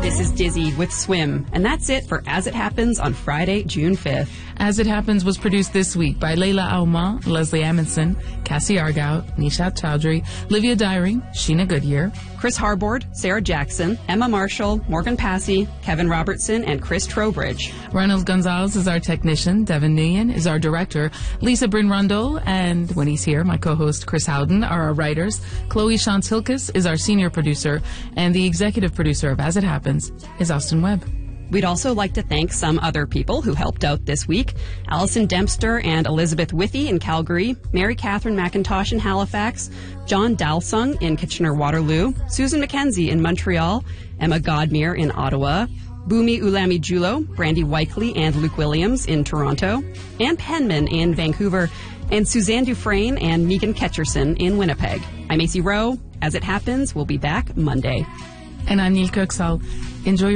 This is Dizzy with Swim, and that's it for As It Happens on Friday, June 5th. As It Happens was produced this week by Layla Alma, Leslie Amundsen, Cassie Argyle, Nishat Chowdhury, Livia Dyring, Sheena Goodyear, Chris Harbord, Sarah Jackson, Emma Marshall, Morgan Passy, Kevin Robertson, and Chris Trowbridge. Reynolds Gonzalez is our technician, Devin Nguyen is our director, Lisa Bryn Rundle, and when he's here, my co-host Chris Howden are our writers, Chloe Shantz-Hilkes is our senior producer, and the executive producer of As It Happens is Austin Webb. We'd also like to thank some other people who helped out this week. Allison Dempster and Elizabeth Withy in Calgary, Mary Catherine McIntosh in Halifax, John Dalsung in Kitchener-Waterloo, Susan McKenzie in Montreal, Emma Godmere in Ottawa, Bumi Ulami Julo, Brandy Weikley and Luke Williams in Toronto, Ann Penman in Vancouver, and Suzanne Dufresne and Megan Ketcherson in Winnipeg. I'm Macy Rowe. As It Happens, we'll be back Monday. And I'm Neil Kirksall. Enjoy your